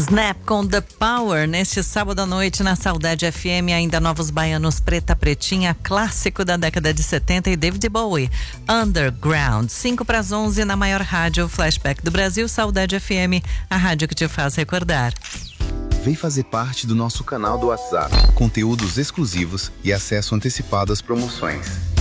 Snap com The Power, neste sábado à noite na Saudade FM, ainda Novos Baianos, Preta Pretinha, clássico da década de 70 e David Bowie, Underground, 10:55 na maior rádio flashback do Brasil, Saudade FM, a rádio que te faz recordar. Vem fazer parte do nosso canal do WhatsApp, conteúdos exclusivos e acesso antecipado às promoções.